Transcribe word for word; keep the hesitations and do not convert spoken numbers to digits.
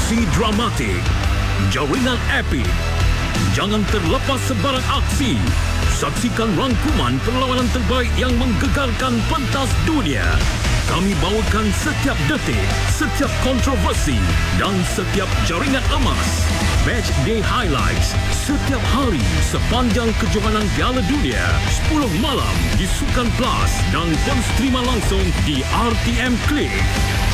Aksi dramatik, jaringan epik. Jangan terlepas sebarang aksi. Saksikan rangkuman perlawanan terbaik yang menggegarkan pentas dunia. Kami bawakan setiap detik, setiap kontroversi dan setiap jaringan emas. Match Day Highlights setiap hari sepanjang kejohanan Piala Dunia. sepuluh malam di Sukan Plus dan pon streama langsung di R T M Click.